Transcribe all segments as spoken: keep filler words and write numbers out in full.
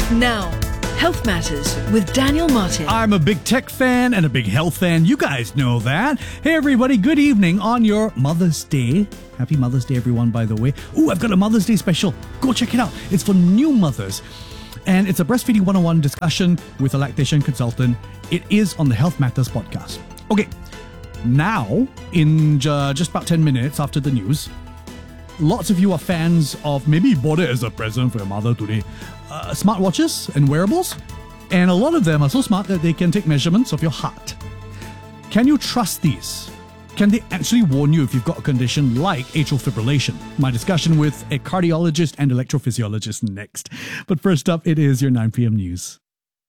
Now, Health Matters with Daniel Martin. I'm a big tech fan and a big health fan. You guys know that. Hey, everybody. Good evening on your Mother's Day. Happy Mother's Day, everyone, by the way. Ooh, I've got a Mother's Day special. Go check it out. It's for new mothers. And it's a Breastfeeding one oh one discussion with a lactation consultant. It is on the Health Matters podcast. Okay, now, in uh, just about ten minutes after the news, lots of you are fans of, maybe you bought it as a present for your mother today, uh, smartwatches and wearables. And a lot of them are so smart that they can take measurements of your heart. Can you trust these? Can they actually warn you if you've got a condition like atrial fibrillation? My discussion with a cardiologist and electrophysiologist next. But first up, it is your nine p.m. news.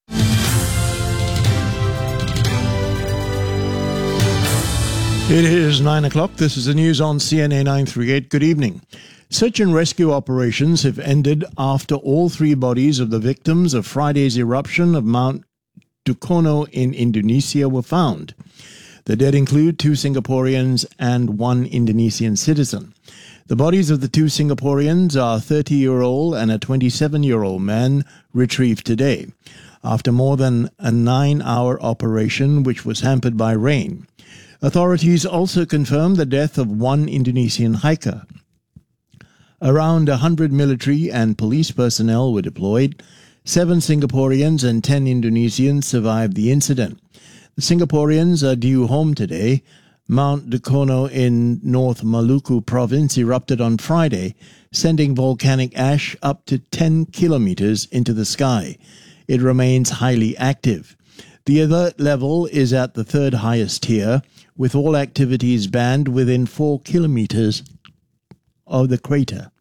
It is nine o'clock. This is the news on C N A nine thirty-eight. Good evening. Search and rescue operations have ended after all three bodies of the victims of Friday's eruption of Mount Dukono in Indonesia were found. The dead include two Singaporeans and one Indonesian citizen. The bodies of the two Singaporeans are a thirty-year-old and a twenty-seven-year-old man retrieved today, after more than a nine-hour operation which was hampered by rain. Authorities also confirmed the death of one Indonesian hiker. Around one hundred military and police personnel were deployed. Seven Singaporeans and ten Indonesians survived the incident. The Singaporeans are due home today. Mount Dukono in North Maluku province erupted on Friday, sending volcanic ash up to ten kilometers into the sky. It remains highly active. The alert level is at the third highest tier, with all activities banned within four kilometers of the crater.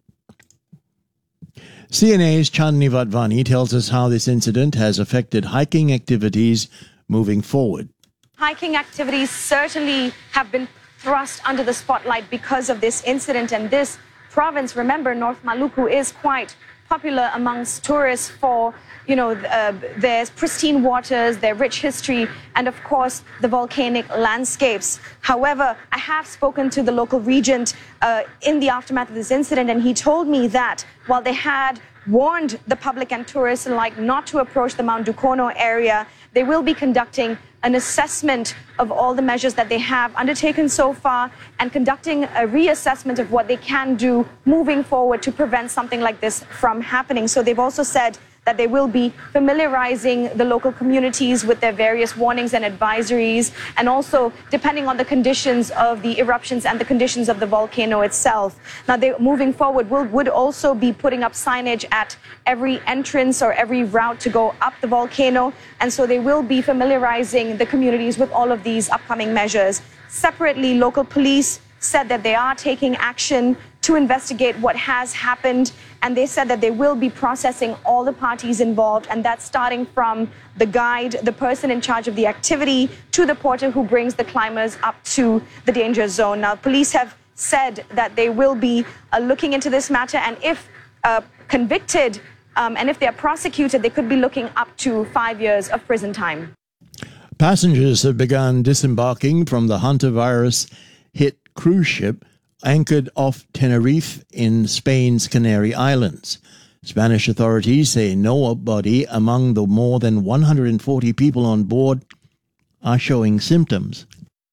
C N A's Chandni Vattvani tells us how this incident has affected hiking activities moving forward. Hiking activities certainly have been thrust under the spotlight because of this incident, and this province, remember, North Maluku, is quite popular amongst tourists for, you know, uh, their pristine waters, their rich history, and of course, the volcanic landscapes. However, I have spoken to the local regent uh, in the aftermath of this incident, and he told me that while they had warned the public and tourists alike not to approach the Mount Dukono area, they will be conducting an assessment of all the measures that they have undertaken so far and conducting a reassessment of what they can do moving forward to prevent something like this from happening. So they've also said that they will be familiarizing the local communities with their various warnings and advisories, and also depending on the conditions of the eruptions and the conditions of the volcano itself. Now, they, moving forward, will, would also be putting up signage at every entrance or every route to go up the volcano, and so they will be familiarizing the communities with all of these upcoming measures. Separately, local police said that they are taking action to investigate what has happened, and they said that they will be processing all the parties involved, and that's starting from the guide, the person in charge of the activity, to the porter who brings the climbers up to the danger zone. Now, police have said that they will be uh, looking into this matter, and if uh, convicted um, and if they are prosecuted, they could be looking up to five years of prison time. Passengers have begun disembarking from the hantavirus-hit cruise ship anchored off Tenerife in Spain's Canary Islands. Spanish authorities say nobody among the more than one hundred forty people on board are showing symptoms.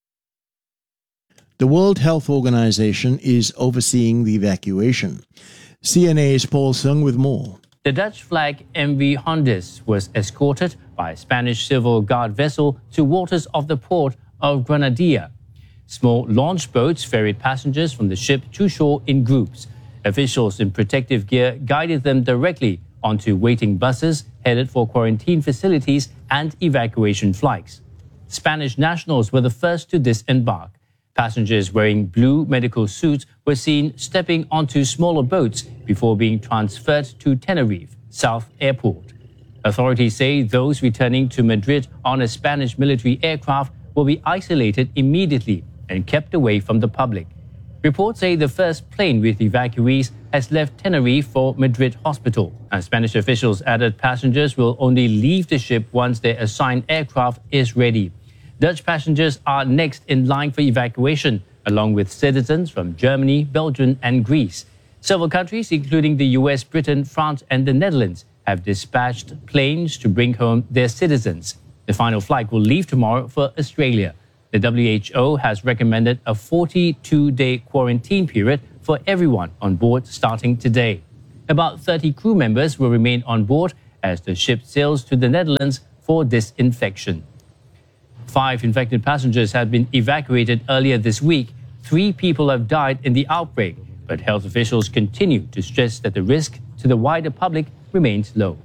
The World Health Organization is overseeing the evacuation. C N A's Paul Sung with more. The Dutch flag M V Hondes was escorted by a Spanish Civil Guard vessel to waters of the port of Granadilla. Small launch boats ferried passengers from the ship to shore in groups. Officials in protective gear guided them directly onto waiting buses headed for quarantine facilities and evacuation flights. Spanish nationals were the first to disembark. Passengers wearing blue medical suits were seen stepping onto smaller boats before being transferred to Tenerife South Airport. Authorities say those returning to Madrid on a Spanish military aircraft will be isolated immediately and kept away from the public. Reports say the first plane with evacuees has left Tenerife for Madrid Hospital, and Spanish officials added passengers will only leave the ship once their assigned aircraft is ready. Dutch passengers are next in line for evacuation, along with citizens from Germany, Belgium, and Greece. Several countries, including the U S, Britain, France, and the Netherlands, have dispatched planes to bring home their citizens. The final flight will leave tomorrow for Australia. The W H O has recommended a forty-two day quarantine period for everyone on board starting today. About thirty crew members will remain on board as the ship sails to the Netherlands for disinfection. Five infected passengers have been evacuated earlier this week. Three people have died in the outbreak, but health officials continue to stress that the risk to the wider public remains low.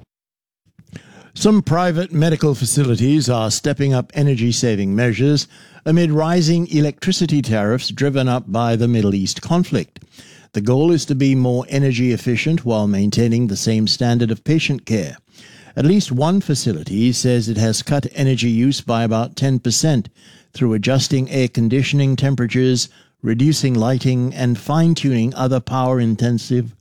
Some private medical facilities are stepping up energy-saving measures amid rising electricity tariffs driven up by the Middle East conflict. The goal is to be more energy efficient while maintaining the same standard of patient care. At least one facility says it has cut energy use by about ten percent through adjusting air conditioning temperatures, reducing lighting, and fine-tuning other power-intensive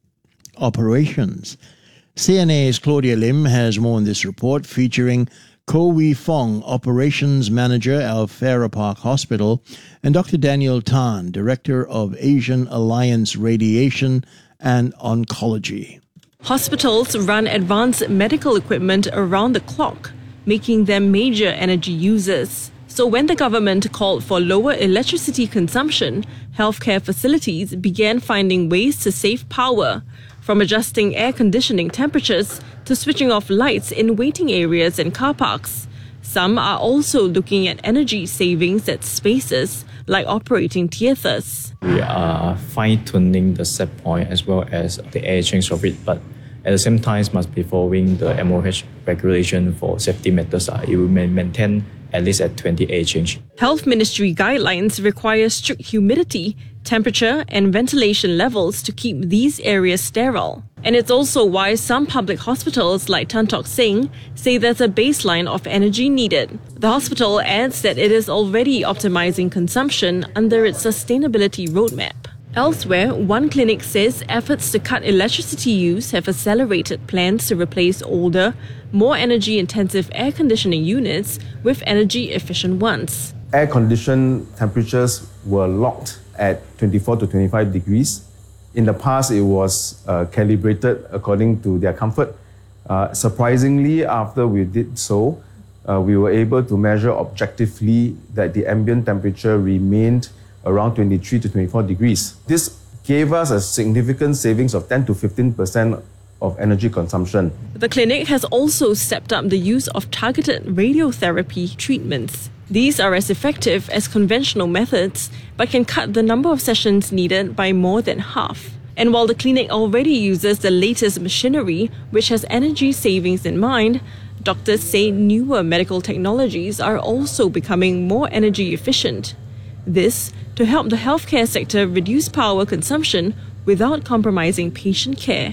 operations. C N A's Claudia Lim has more in this report featuring Ko Wee Fong, Operations Manager of Farrer Park Hospital, and Doctor Daniel Tan, Director of Asian Alliance Radiation and Oncology. Hospitals run advanced medical equipment around the clock, making them major energy users. So when the government called for lower electricity consumption, healthcare facilities began finding ways to save power, from adjusting air conditioning temperatures to switching off lights in waiting areas and car parks. Some are also looking at energy savings at spaces like operating theatres. We are fine-tuning the set point as well as the air change of it, but at the same time must be following the M O H regulation for safety matters. It will maintain at least at twenty air change. Health Ministry guidelines require strict humidity, temperature and ventilation levels to keep these areas sterile. And it's also why some public hospitals like Tan Tock Seng say there's a baseline of energy needed. The hospital adds that it is already optimizing consumption under its sustainability roadmap. Elsewhere, one clinic says efforts to cut electricity use have accelerated plans to replace older, more energy-intensive air conditioning units with energy-efficient ones. Air-conditioned temperatures were locked at twenty-four to twenty-five degrees. In the past, it was uh, calibrated according to their comfort. Uh, surprisingly, after we did so, uh, we were able to measure objectively that the ambient temperature remained around twenty-three to twenty-four degrees. This gave us a significant savings of ten to fifteen percent of energy consumption. The clinic has also stepped up the use of targeted radiotherapy treatments. These are as effective as conventional methods, but can cut the number of sessions needed by more than half. And while the clinic already uses the latest machinery, which has energy savings in mind, doctors say newer medical technologies are also becoming more energy efficient. This to help the healthcare sector reduce power consumption without compromising patient care.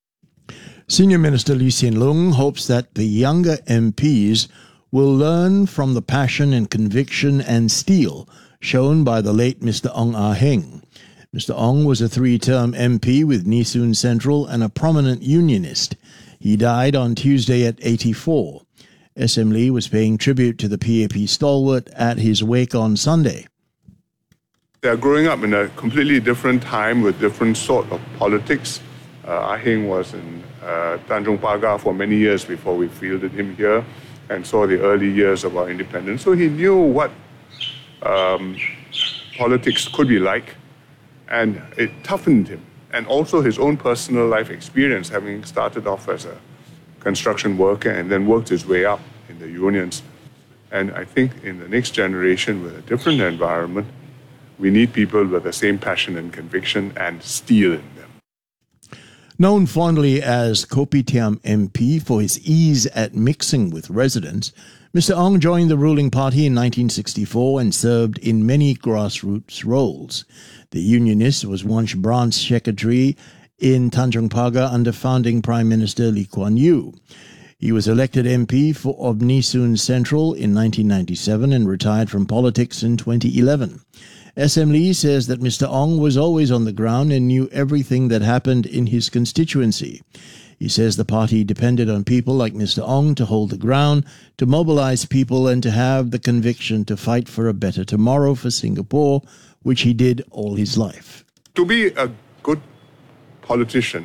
Senior Minister Lee Hsien Loong hopes that the younger M Ps will learn from the passion and conviction and steel shown by the late Mister Ong Ah Heng. Mister Ong was a three-term M P with Nee Soon Central and a prominent unionist. He died on Tuesday at eighty-four. S M Lee was paying tribute to the P A P stalwart at his wake on Sunday. They are growing up in a completely different time with different sort of politics. Uh, Ah Heng was in uh, Tanjong Pagar for many years before we fielded him here and saw the early years of our independence. So he knew what um, politics could be like, and it toughened him. And also his own personal life experience, having started off as a construction worker and then worked his way up in the unions. And I think in the next generation with a different environment, we need people with the same passion and conviction and steel in them. Known fondly as Kopitiam M P for his ease at mixing with residents, Mister Ong joined the ruling party in nineteen sixty-four and served in many grassroots roles. The unionist was once branch secretary in Tanjong Pagar under founding Prime Minister Lee Kuan Yew. He was elected M P for of Nee Soon Central in nineteen ninety-seven and retired from politics in twenty eleven. S M Lee says that Mister Ong was always on the ground and knew everything that happened in his constituency. He says the party depended on people like Mister Ong to hold the ground, to mobilize people and to have the conviction to fight for a better tomorrow for Singapore, which he did all his life. To be a good politician,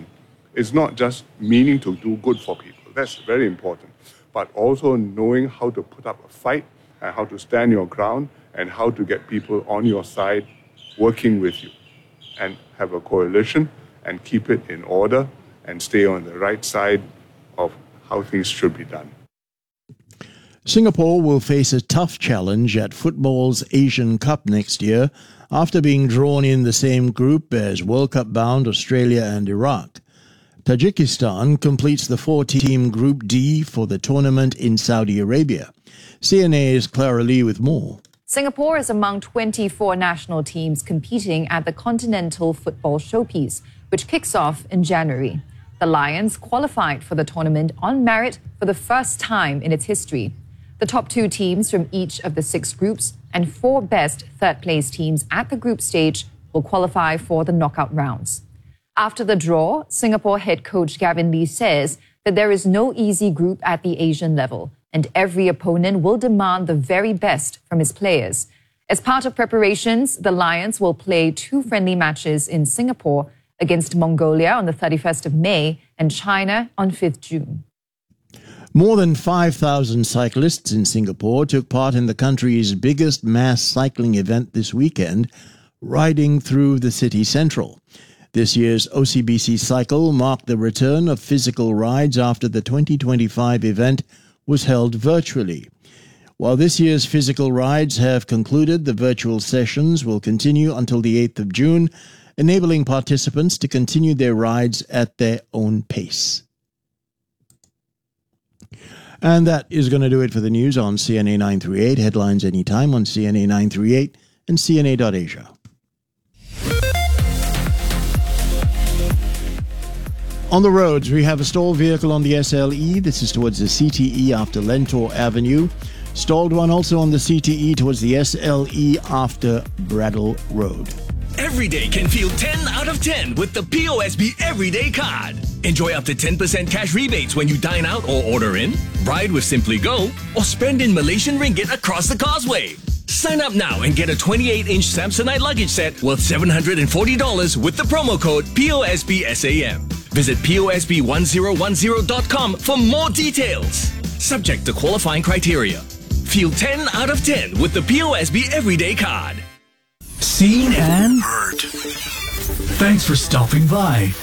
It's not just meaning to do good for people. That's very important. But also knowing how to put up a fight and how to stand your ground and how to get people on your side working with you and have a coalition and keep it in order and stay on the right side of how things should be done. Singapore will face a tough challenge at football's Asian Cup next year after being drawn in the same group as World Cup bound Australia and Iraq. Tajikistan completes the four-team Group D for the tournament in Saudi Arabia. C N A's Clara Lee with more. Singapore is among twenty-four national teams competing at the Continental Football Showpiece, which kicks off in January. The Lions qualified for the tournament on merit for the first time in its history. The top two teams from each of the six groups and four best third-place teams at the group stage will qualify for the knockout rounds. After the draw, Singapore head coach Gavin Lee says that there is no easy group at the Asian level, and every opponent will demand the very best from his players. As part of preparations, the Lions will play two friendly matches in Singapore against Mongolia on the thirty-first of May and China on fifth June. More than five thousand cyclists in Singapore took part in the country's biggest mass cycling event this weekend, riding through the city central. This year's O C B C Cycle marked the return of physical rides after the twenty twenty-five event was held virtually. While this year's physical rides have concluded, the virtual sessions will continue until the eighth of June, enabling participants to continue their rides at their own pace. And that is going to do it for the news on C N A nine thirty-eight. Headlines anytime on C N A nine thirty-eight and C N A dot Asia. On the roads, we have a stalled vehicle on the S L E. This is towards the C T E after Lentor Avenue. Stalled one also on the C T E towards the S L E after Bradle Road. Every day can feel ten out of ten with the P O S B Everyday Card. Enjoy up to ten percent cash rebates when you dine out or order in, ride with Simply Go, or spend in Malaysian ringgit across the causeway. Sign up now and get a twenty-eight inch Samsonite luggage set worth seven hundred forty dollars with the promo code P O S B S A M. Visit P O S B one zero one zero dot com for more details. Subject to qualifying criteria. Feel ten out of ten with the P O S B Everyday Card. Seen and heard. Thanks for stopping by.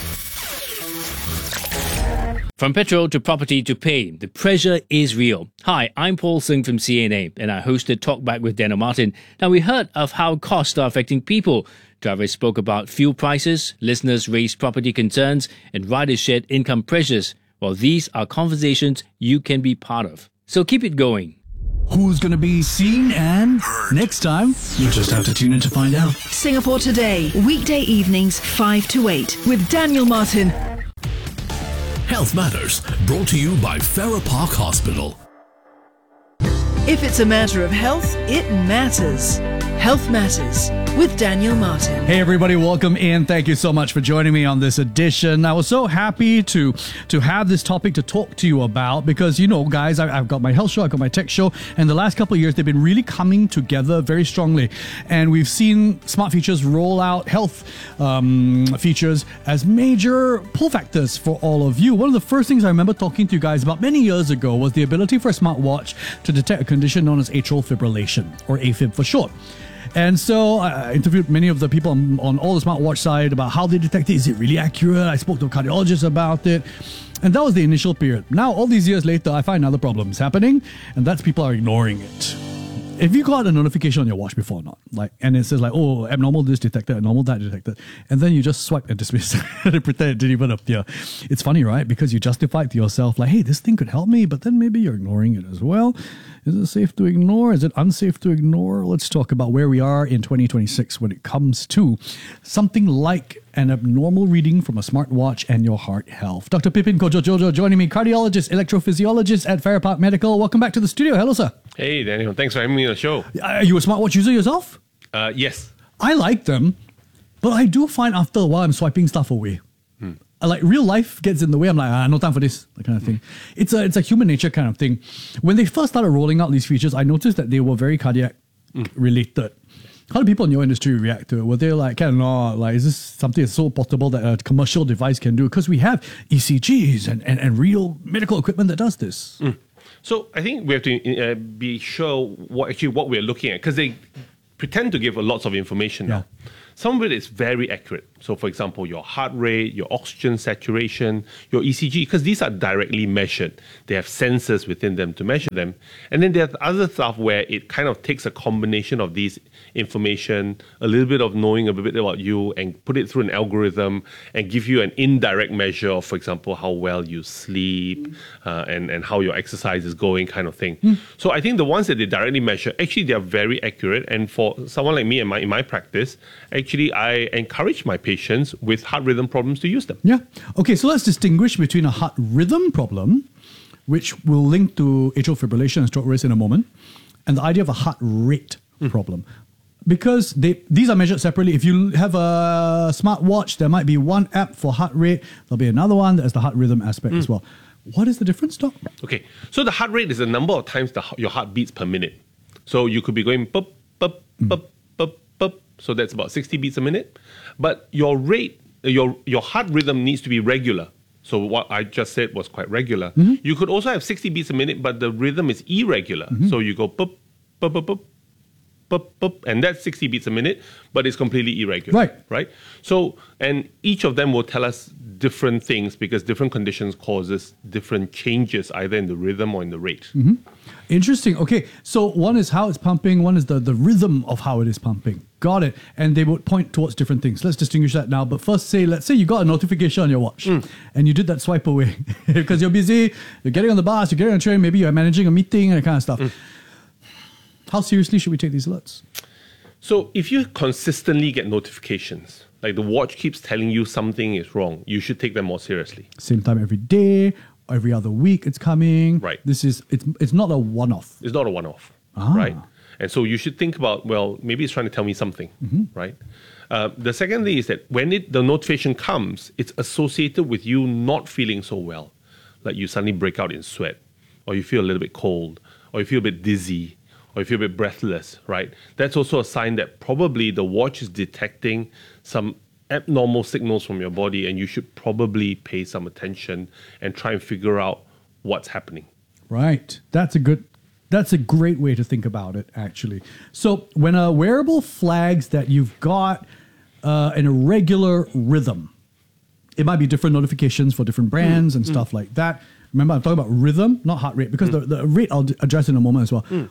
From petrol to property to pay, the pressure is real. Hi, I'm Paul Singh from C N A, and I hosted Talkback with Daniel Martin. Now, we heard of how costs are affecting people. Drivers spoke about fuel prices, listeners raised property concerns, and riders shared income pressures. Well, these are conversations you can be part of. So keep it going. Who's going to be seen and heard next time? You'll just have to tune in to find out. Singapore Today, weekday evenings five to eight with Daniel Martin. Health Matters, brought to you by Farrer Park Hospital. If it's a matter of health, it matters. Health Matters with Daniel Martin. Hey everybody, welcome in. Thank you so much for joining me on this edition. I was so happy to to have this topic to talk to you about because, you know, guys, I, I've got my health show, I've got my tech show, and the last couple of years they've been really coming together very strongly. And we've seen smart features roll out health um, features as major pull factors for all of you. One of the first things I remember talking to you guys about many years ago was the ability for a smartwatch to detect a condition known as atrial fibrillation, or AFib for short. And so I interviewed many of the people on, on all the smartwatch side about how they detect it. Is it really accurate? I spoke to a cardiologist about it. And that was the initial period. Now, all these years later, I find other problems happening, and that's people are ignoring it. If you got a notification on your watch before or not, like, and it says like, oh, abnormal this detected, abnormal that detected, and then you just swipe and dismiss and pretend it didn't even appear. It's funny, right? Because you justified to yourself like, hey, this thing could help me, but then maybe you're ignoring it as well. Is it safe to ignore? Is it unsafe to ignore? Let's talk about where we are in twenty twenty-six when it comes to something like an abnormal reading from a smartwatch and your heart health. Doctor Pipin Kojojojo joining me, cardiologist, electrophysiologist at Farrer Park Medical. Welcome back to the studio. Hello, sir. Hey, Daniel. Thanks for having me on the show. Are you a smartwatch user yourself? Uh, yes. I like them, but I do find after a while I'm swiping stuff away. Hmm. Like real life gets in the way. I'm like, ah, no time for this, that kind of thing. It's a it's a human nature kind of thing. When they first started rolling out these features, I noticed that they were very cardiac mm. related. How do people in your industry react to it? Were they like, kind of, like, is this something that's so portable that a commercial device can do? Because we have E C Gs and, and, and real medical equipment that does this. Mm. So I think we have to uh, be sure what actually what we're looking at, because they pretend to give a lots of information now. Yeah. Some of it is very accurate. So, for example, your heart rate, your oxygen saturation, your E C G, because these are directly measured. They have sensors within them to measure them. And then there's other stuff where it kind of takes a combination of these information, a little bit of knowing a bit about you, and put it through an algorithm and give you an indirect measure of, for example, how well you sleep uh, and, and how your exercise is going, kind of thing. Mm. So I think the ones that they directly measure, actually, they are very accurate. And for someone like me in my, in my practice, actually, I encourage my patients with heart rhythm problems to use them. Yeah. Okay, so let's distinguish between a heart rhythm problem, which will link to atrial fibrillation and stroke risk in a moment, and the idea of a heart rate mm. problem. Because they, these are measured separately. If you have a smartwatch, there might be one app for heart rate. There'll be another one that has the heart rhythm aspect mm. as well. What is the difference, Doc? Okay, so the heart rate is the number of times the, your heart beats per minute. So you could be going bup, bup, Mm. bup, bup, bup. So that's about sixty beats a minute. But your rate, your, your heart rhythm needs to be regular. So what I just said was quite regular. Mm-hmm. You could also have sixty beats a minute, but the rhythm is irregular. Mm-hmm. So you go bup, bup, bup, bup, bup, bup, and that's sixty beats a minute, but it's completely irregular. Right. Right? So, and each of them will tell us different things because different conditions causes different changes either in the rhythm or in the rate. Mm-hmm. Interesting. Okay, so one is how it's pumping, one is the, the rhythm of how it is pumping. Got it. And they would point towards different things. Let's distinguish that now. But first, say, let's say you got a notification on your watch mm. and you did that swipe away because you're busy, you're getting on the bus, you're getting on a train, maybe you're managing a meeting and that kind of stuff. Mm. How seriously should we take these alerts? So if you consistently get notifications, like the watch keeps telling you something is wrong, you should take them more seriously. Same time every day, every other week it's coming. Right. This is, it's, it's not a one-off. It's not a one-off, ah. right? And so you should think about, well, maybe it's trying to tell me something, mm-hmm. right? Uh, the second thing is that when it, the notification comes, it's associated with you not feeling so well. Like you suddenly break out in sweat, or you feel a little bit cold, or you feel a bit dizzy, or you feel a bit breathless, right? That's also a sign that probably the watch is detecting some abnormal signals from your body, and you should probably pay some attention and try and figure out what's happening. Right. That's a good That's a great way to think about it, actually. So when a wearable flags that you've got uh, an irregular rhythm, it might be different notifications for different brands mm. and stuff mm. like that. Remember, I'm talking about rhythm, not heart rate, because mm. the, the rate I'll address in a moment as well. Mm.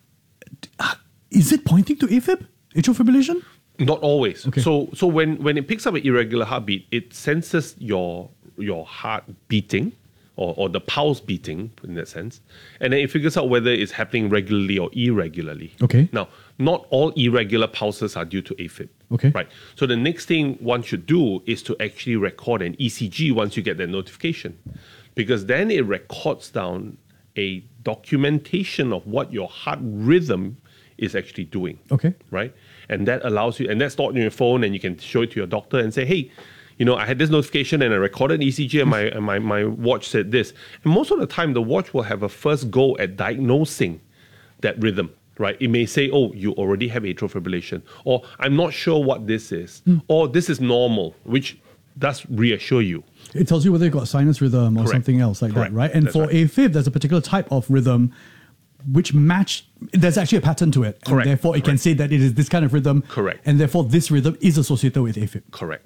Is it pointing to AFib, atrial fibrillation? Not always. Okay. So so when, when it picks up an irregular heartbeat, it senses your your heart beating, Or, or the pulse beating in that sense, and then it figures out whether it's happening regularly or irregularly. Okay. Now, not all irregular pulses are due to AFib. Okay. Right. So the next thing one should do is to actually record an E C G once you get that notification, because then it records down a documentation of what your heart rhythm is actually doing. Okay. Right. And that allows you, and that's stored on your phone, and you can show it to your doctor and say, hey, you know, I had this notification and I recorded an E C G and my, and my, my watch said this. And most of the time, the watch will have a first go at diagnosing that rhythm, right? It may say, oh, you already have atrial fibrillation, or I'm not sure what this is, mm. or this is normal, which does reassure you. It tells you whether you've got sinus rhythm or Correct. something else like Correct. that, right? And That's for right. AFib, there's a particular type of rhythm which match, there's actually a pattern to it. Correct. And therefore, it Correct. can say that it is this kind of rhythm. Correct. And therefore, this rhythm is associated with AFib. Correct.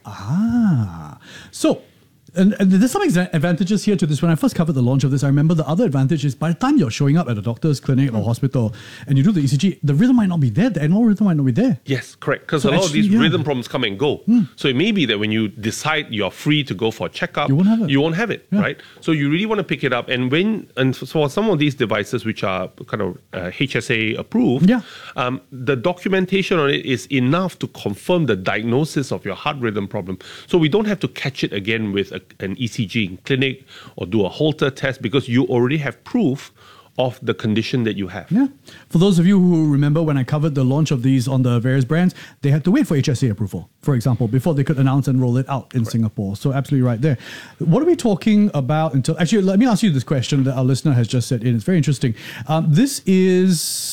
Ah. So, and, and there's some exa- advantages here to this. When I first covered the launch of this, I remember the other advantage is by the time you're showing up at a doctor's clinic or hospital and you do the E C G, the rhythm might not be there. The abnormal rhythm might not be there. Yes, correct. Because So a lot actually, of these yeah. rhythm problems come and go. Mm. So it may be that when you decide you're free to go for a checkup, You won't have it. You won't have it, Yeah. right? So you really want to pick it up. And when and for some of these devices which are kind of uh, H S A approved, Yeah. um, the documentation on it is enough to confirm the diagnosis of your heart rhythm problem. So we don't have to catch it again with a, an E C G in clinic or do a Holter test, because you already have proof of the condition that you have. Yeah. For those of you who remember when I covered the launch of these on the various brands, they had to wait for H S A approval, for example, before they could announce and roll it out in Correct. Singapore. So absolutely right there. What are we talking about until... Actually, let me ask you this question that our listener has just said in. It's very interesting. Um, this is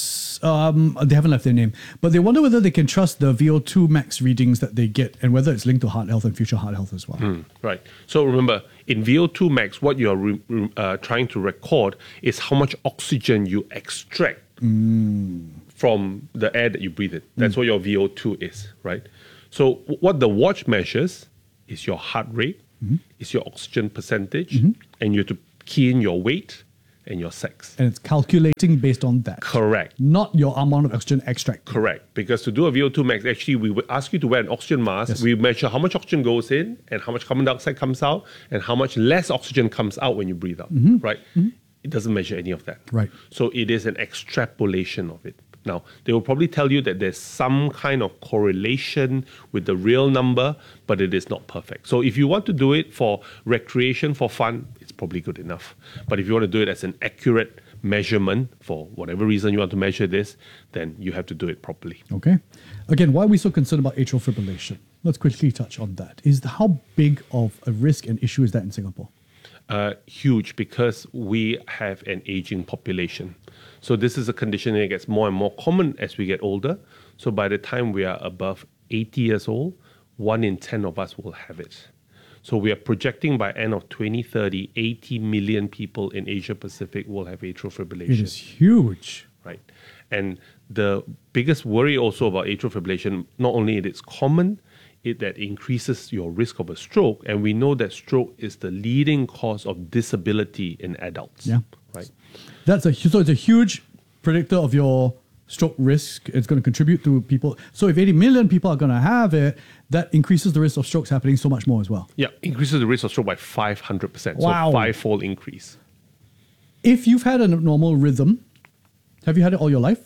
um, they haven't left their name, but they wonder whether they can trust the V O two max readings that they get and whether it's linked to heart health and future heart health as well. Mm, right. So remember, in V O two max, what you're re- re- uh, trying to record is how much oxygen you extract Mm. from the air that you breathe in. That's Mm. what your V O two is, right? So w- what the watch measures is your heart rate, Mhm. is your oxygen percentage, Mhm. and you have to key in your weight and your sex. And it's calculating based on that. Correct. Not your amount of oxygen extract. Correct. Because to do a V O two max, actually, we would ask you to wear an oxygen mask. Yes. We measure how much oxygen goes in and how much carbon dioxide comes out and how much less oxygen comes out when you breathe out, Mhm. right? Mhm. It doesn't measure any of that. Right. So it is an extrapolation of it. Now, they will probably tell you that there's some kind of correlation with the real number, but it is not perfect. So if you want to do it for recreation, for fun, it's probably good enough. But if you want to do it as an accurate measurement for whatever reason you want to measure this, then you have to do it properly. Okay. Again, why are we so concerned about atrial fibrillation? Let's quickly touch on that. Is the, how big of a risk and issue is that in Singapore? Uh, huge, because we have an aging population. So this is a condition that gets more and more common as we get older. So by the time we are above eighty years old, one in ten of us will have it. So we are projecting by end of twenty thirty, eighty million people in Asia Pacific will have atrial fibrillation. It is huge. Right. And the biggest worry also about atrial fibrillation, not only it is common, it that increases your risk of a stroke. And we know that stroke is the leading cause of disability in adults. Yeah. Right. That's a so it's a huge predictor of your stroke risk. It's going to contribute to people. So if eighty million people are going to have it, that increases the risk of strokes happening so much more as well. Yeah, increases the risk of stroke by five hundred percent. Wow. So five-fold increase. If you've had a normal rhythm, have you had it all your life?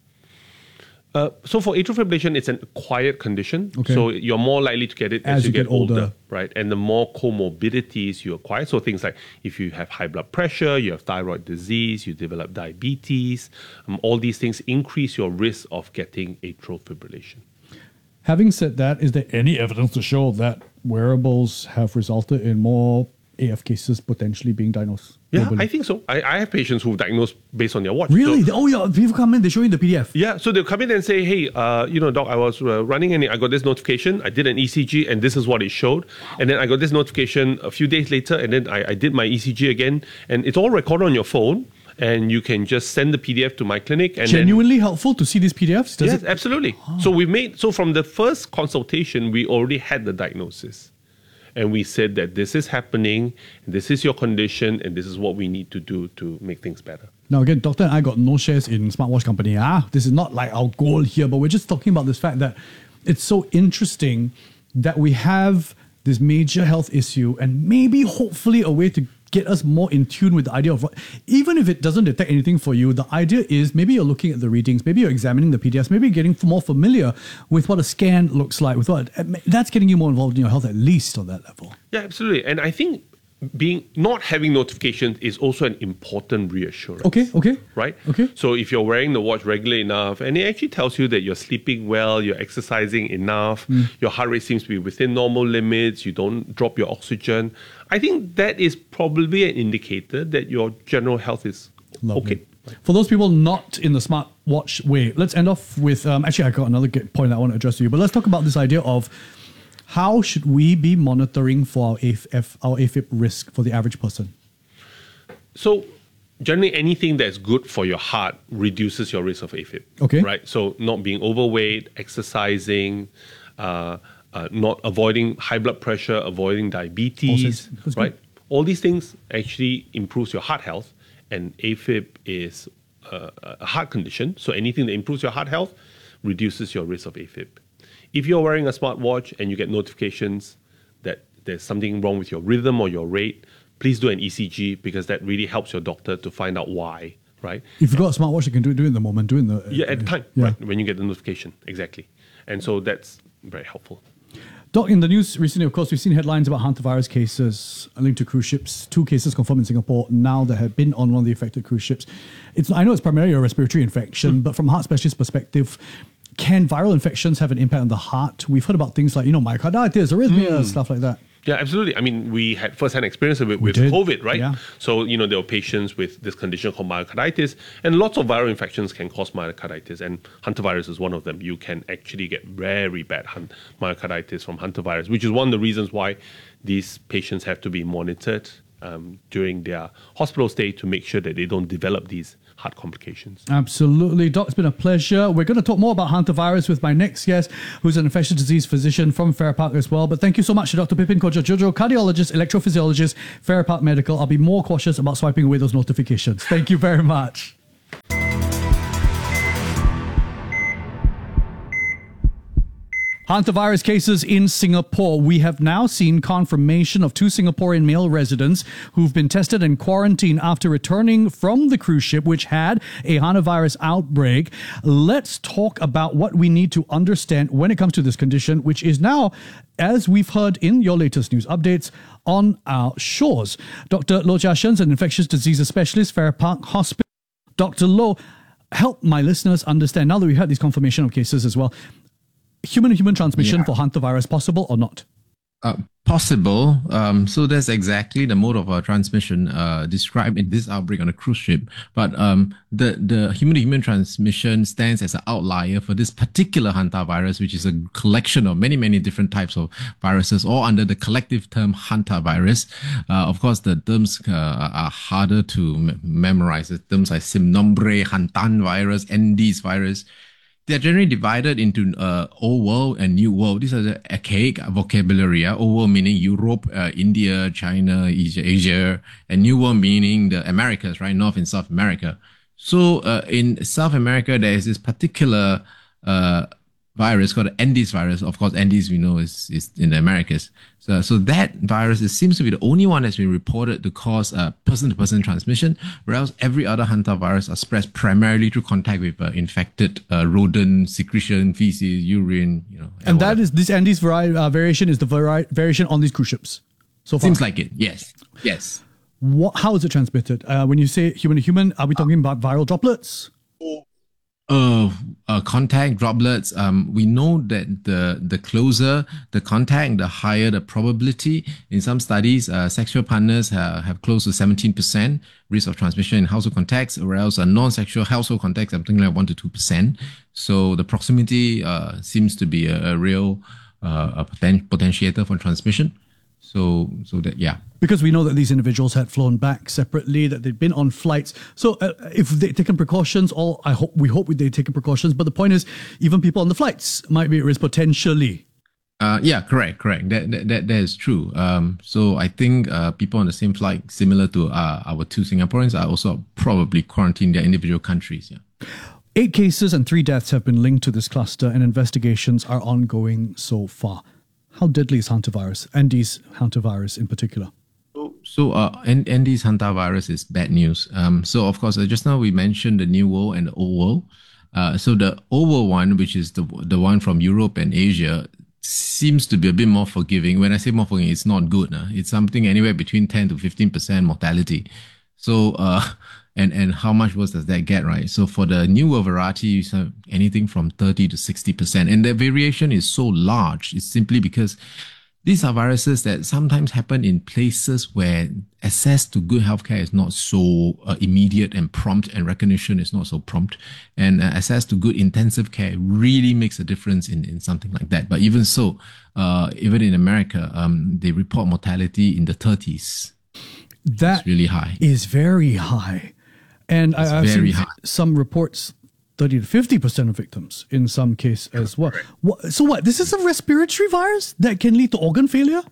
Uh, so for atrial fibrillation, it's an acquired condition. Okay. So you're more likely to get it as, As you, you get, get older. older, right? And the more comorbidities you acquire, so things like if you have high blood pressure, you have thyroid disease, you develop diabetes, um, all these things increase your risk of getting atrial fibrillation. Having said that, is there any evidence to show that wearables have resulted in more A F cases potentially being diagnosed? Yeah, globally? I think so. I, I have patients who've diagnosed based on their watch. Really? So- oh, yeah. People come in, they show you the P D F. Yeah, so they'll come in and say, hey, uh, you know, doc, I was uh, running and I got this notification. I did an E C G and this is what it showed. And then I got this notification a few days later and then I, I did my E C G again. And it's all recorded on your phone. And you can just send the P D F to my clinic. And Genuinely helpful to see these P D Fs? then, Does yes, it? absolutely. So we made, so from the first consultation, we already had the diagnosis. And we said that this is happening, this is your condition, and this is what we need to do to make things better. Now, again, Doctor and I got no shares in smartwatch company. Ah, this is not like our goal here, but we're just talking about this fact that it's so interesting that we have this major health issue and maybe hopefully a way to get us more in tune with the idea of what, even if it doesn't detect anything for you, the idea is maybe you're looking at the readings, maybe you're examining the P D Fs, maybe you're getting more familiar with what a scan looks like, with what, that's getting you more involved in your health, at least on that level. Yeah, absolutely. And I think being not having notifications is also an important reassurance. Okay, okay. Right? Okay. So if you're wearing the watch regularly enough and it actually tells you that you're sleeping well, you're exercising enough, Mm. your heart rate seems to be within normal limits, you don't drop your oxygen, I think that is probably an indicator that your general health is Lovely. okay. For those people not in the smartwatch way, let's end off with, um, actually I got another good point I want to address to you, but let's talk about this idea of how should we be monitoring for our A F, our A Fib risk for the average person? So generally anything that's good for your heart reduces your risk of A Fib. Okay. Right? So not being overweight, exercising, uh, uh, not avoiding high blood pressure, avoiding diabetes, Awesome. That's right? good. All these things actually improves your heart health, and A Fib is uh, a heart condition. So anything that improves your heart health reduces your risk of A Fib. If you're wearing a smartwatch and you get notifications that there's something wrong with your rhythm or your rate, please do an E C G because that really helps your doctor to find out why, right? If you've got a smartwatch, you can do it, do it in the moment, do it in the... Yeah, at the time, Yeah. right? When you get the notification, exactly. And so that's very helpful. Doc, in the news recently, of course, we've seen headlines about hantavirus cases linked to cruise ships. Two cases confirmed in Singapore now that have been on one of the affected cruise ships. It's I know it's primarily a respiratory infection, but from a heart specialist perspective, can viral infections have an impact on the heart? We've heard about things like, you know, myocarditis, arrhythmia, Mm. stuff like that. Yeah, absolutely. I mean, we had first-hand experience of it with did. COVID, right? Yeah. So, you know, there were patients with this condition called myocarditis, and lots of viral infections can cause myocarditis, and hantavirus is one of them. You can actually get very bad hun- myocarditis from hantavirus, which is one of the reasons why these patients have to be monitored um, during their hospital stay to make sure that they don't develop these heart complications. Absolutely. Doc, it's been a pleasure. We're going to talk more about hantavirus with my next guest, who's an infectious disease physician from Farrer Park as well. But thank you so much to Doctor Pipin Kojojojo, cardiologist, electrophysiologist, Farrer Park Medical. I'll be more cautious about swiping away those notifications. Thank you very much. Hantavirus cases in Singapore. We have now seen confirmation of two Singaporean male residents who've been tested and quarantined after returning from the cruise ship which had a hantavirus outbreak. Let's talk about what we need to understand when it comes to this condition, which is now, as we've heard in your latest news updates, on our shores. Doctor Loh Jia Shen's an infectious diseases specialist, Farrer Park Hospital. Doctor Loh, help my listeners understand, now that we've had this confirmation of cases as well, human-to-human transmission Yeah. for hantavirus, possible or not? Uh, possible. Um, so that's exactly the mode of uh, transmission uh, described in this outbreak on a cruise ship. But um, the, the human-to-human transmission stands as an outlier for this particular hantavirus, which is a collection of many, many different types of viruses, all under the collective term hantavirus. Uh, of course, the terms uh, are harder to m- memorize. The terms like Simnombre, Hantan virus, Andes virus. They're generally divided into uh, Old World and New World. These are the archaic vocabulary. Uh. Old World meaning Europe, uh, India, China, Asia, Asia, and New World meaning the Americas, right? North and South America. So uh, in South America, there is this particular uh, virus called the Andes virus. Of course, Andes we know is, is in the Americas. So, so that virus, it seems to be the only one that's been reported to cause uh, person-to-person transmission, whereas every other hantavirus are spread primarily through contact with uh, infected uh, rodent secretion, feces, urine, you know. And, and that is, this Andes vari- uh, variation is the vari- variation on these cruise ships. So far. Seems like it, yes. Yes. What, how is it transmitted? Uh, when you say human-to-human, are we talking about viral droplets? Uh, uh, contact droplets. Um, we know that the the closer the contact, the higher the probability. In some studies, uh, sexual partners have, have close to seventeen percent risk of transmission in household contacts, whereas a non-sexual household contacts something like one to two percent. So the proximity uh, seems to be a, a real uh, a poten- potentiator for transmission. So, so that, yeah. Because we know that these individuals had flown back separately, that they'd been on flights. So uh, if they'd taken precautions, all I hope, we hope they'd taken precautions. But the point is, even people on the flights might be at risk potentially. Uh, yeah, correct, correct. That, that, that, that is true. Um, so I think, uh, people on the same flight, similar to, uh, our two Singaporeans, are also probably quarantined their individual countries. Yeah. Eight cases and three deaths have been linked to this cluster, and investigations are ongoing so far. How deadly is hantavirus, Andes hantavirus in particular? So, uh, Andes hantavirus is bad news. Um, so of course, uh, just now we mentioned the New World and the Old World. Uh, so the Old World one, which is the the one from Europe and Asia, seems to be a bit more forgiving. When I say more forgiving, it's not good. Uh. It's something anywhere between ten to fifteen percent mortality. So, uh, and, and how much worse does that get, right? So for the New World variety, you have anything from thirty to sixty percent. And the variation is so large. It's simply because these are viruses that sometimes happen in places where access to good healthcare is not so uh, immediate and prompt, and recognition is not so prompt. And uh, access to good intensive care really makes a difference in, in something like that. But even so, uh, even in America, um, they report mortality in the thirties. That it's really high. Is very high. And it's I, I've very seen high. some reports thirty to fifty percent of victims in some case as well. What, so what, this is a respiratory virus that can lead to organ failure?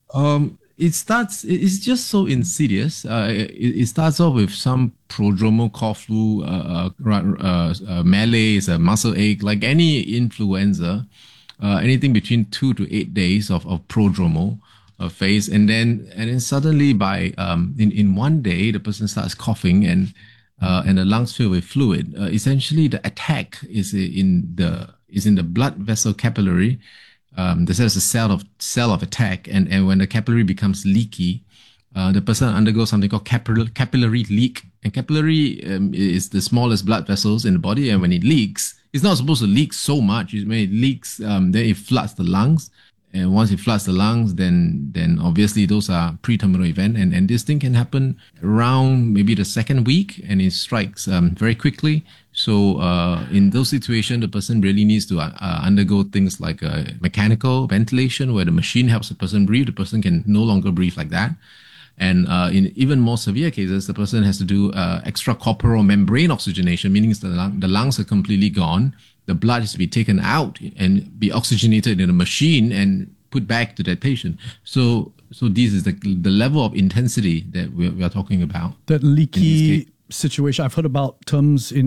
Um, it starts, it's just so insidious. Uh, it, it starts off with some prodromal cough flu, uh, uh, uh, malaise, a muscle ache, like any influenza, uh, anything between two to eight days of, of prodromal uh, phase. And then, and then suddenly by, um, in, in one day, the person starts coughing and, uh, and the lungs fill with fluid. Uh, essentially the attack is in the, is in the blood vessel capillary. Um, there's a cell of cell of attack, and, and when the capillary becomes leaky, uh, the person undergoes something called capillary capillary leak. And capillary um, is the smallest blood vessels in the body, and when it leaks, it's not supposed to leak so much. When it leaks, um, then it floods the lungs. And once it floods the lungs, then then obviously those are pre-terminal event. And, and this thing can happen around maybe the second week, and it strikes um, very quickly. So uh, in those situations, the person really needs to uh, undergo things like uh, mechanical ventilation, where the machine helps the person breathe. The person can no longer breathe like that. And uh, in even more severe cases, the person has to do uh, extracorporeal membrane oxygenation, meaning the, lung, the lungs are completely gone. The blood has to be taken out and be oxygenated in a machine and put back to that patient. So, so this is the the level of intensity that we are, we are talking about. That leaky situation. I've heard about terms in